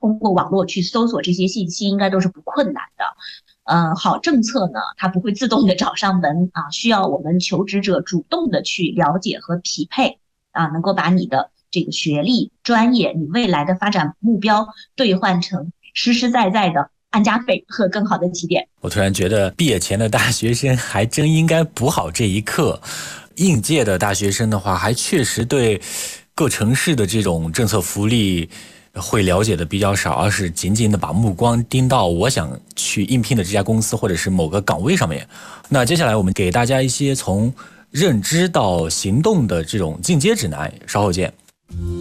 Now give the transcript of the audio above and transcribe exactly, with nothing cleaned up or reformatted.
通过网络去搜索这些信息，应该都是不困难的。嗯，好政策呢，它不会自动的找上门啊，需要我们求职者主动的去了解和匹配啊，能够把你的这个学历、专业、你未来的发展目标兑换成实实在在的安家费和更好的起点。 我突然觉得毕业前的大学生还真应该补好这一课。应届的大学生的话，还确实对各城市的这种政策福利会了解的比较少，而是仅仅的把目光盯到我想去应聘的这家公司或者是某个岗位上面。那接下来我们给大家一些从认知到行动的这种进阶指南，稍后见。